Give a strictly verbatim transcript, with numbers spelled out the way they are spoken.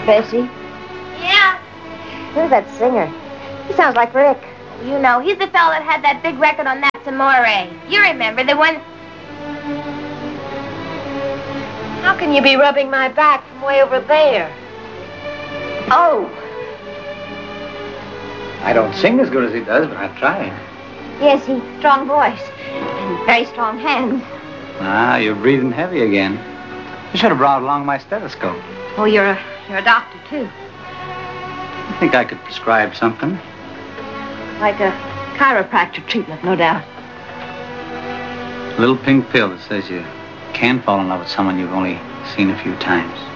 Bessie? Yeah? Who's that singer? He sounds like Rick. You know, he's the fellow that had that big record on That's Amore. You remember, the one... How can you be rubbing my back from way over there? Oh. I don't sing as good as he does, but I've tried. Yes, he's strong voice. And very strong hands. Ah, you're breathing heavy again. You should have brought along my stethoscope. Oh, you're a, you're a doctor, too. I think I could prescribe something. Like a chiropractor treatment, no doubt. A little pink pill that says you can't fall in love with someone you've only seen a few times.